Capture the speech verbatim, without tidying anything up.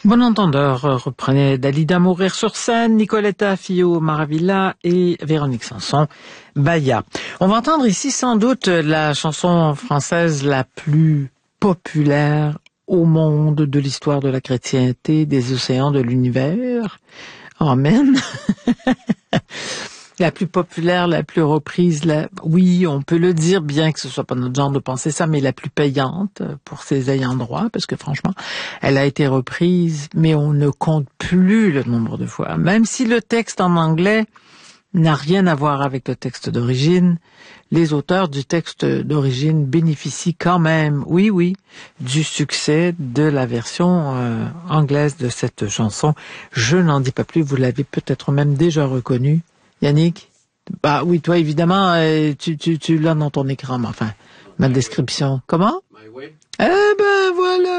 Bon entendeur, reprenez Dalida Mourir sur scène, Nicoletta Fillot Maravilla et Véronique Sanson Baya. On va entendre ici sans doute la chanson française la plus populaire au monde de l'histoire de la chrétienté, des océans de l'univers. Amen. La plus populaire, la plus reprise, la... oui, on peut le dire, bien que ce soit pas notre genre de penser ça, mais la plus payante pour ses ayants droit, parce que franchement, elle a été reprise, mais on ne compte plus le nombre de fois. Même si le texte en anglais n'a rien à voir avec le texte d'origine, les auteurs du texte d'origine bénéficient quand même, oui, oui, du succès de la version euh, anglaise de cette chanson. Je n'en dis pas plus, vous l'avez peut-être même déjà reconnue. Yannick? Bah oui, toi évidemment, euh, tu, tu, tu l'as dans ton écran, mais enfin, ma description. Comment? Eh ben voilà.